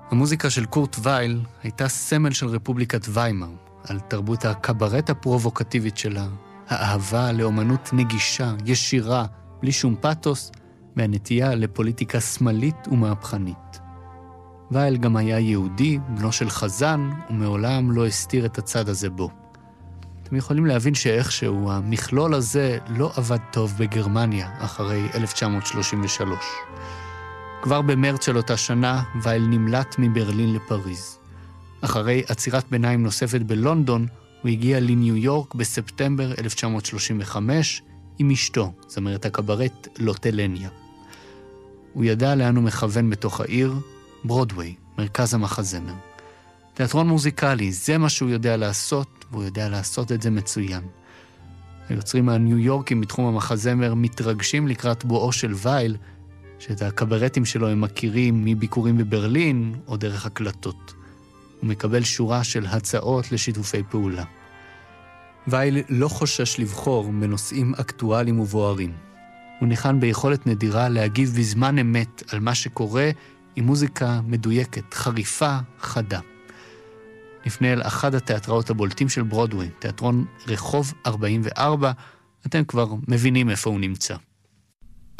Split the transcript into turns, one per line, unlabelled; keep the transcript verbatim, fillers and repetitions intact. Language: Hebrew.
המוזיקה של קורט וייל הייתה סמל של רפובליקת ויימאר, על תרבות הקברט הפרובוקטיבית שלה, האהבה לאומנות נגישה, ישירה, בלי שום פתוס, והנטייה לפוליטיקה שמאלית ומהפכנית. וייל גם היה יהודי, בנו של חזן, ומעולם לא הסתיר את הצד הזה בו. אתם יכולים להבין שאיכשהו המכלול הזה לא עבד טוב בגרמניה אחרי אלף תשע מאות שלושים ושלוש. כבר במרץ של אותה שנה, וייל נמלט מברלין לפריז. אחרי עצירת ביניים נוספת בלונדון, הוא הגיע לניו יורק בספטמבר אלף תשע מאות שלושים וחמש עם אשתו, זמרת הקברט לוטלניה. הוא ידע לאן הוא מכוון בתוך העיר, ברודווי, מרכז המחזמר. תיאטרון מוזיקלי, זה מה שהוא יודע לעשות, והוא יודע לעשות את זה מצוין. היוצרים הניו יורקים בתחום המחזמר מתרגשים לקראת בואו של וייל, שאת הקברטים שלו הם מכירים מביקורים בברלין או דרך הקלטות. הוא מקבל שורה של הצעות לשיתופי פעולה. וייל לא חושש לבחור בנושאים אקטואליים ובוערים. הוא ניחן ביכולת נדירה להגיב בזמן אמת על מה שקורה עם מוזיקה מדויקת, חריפה, חדה. נפנה אל אחד התיאטראות הבולטים של ברודווי, תיאטרון רחוב ארבעים וארבע, אתם כבר מבינים איפה הוא נמצא.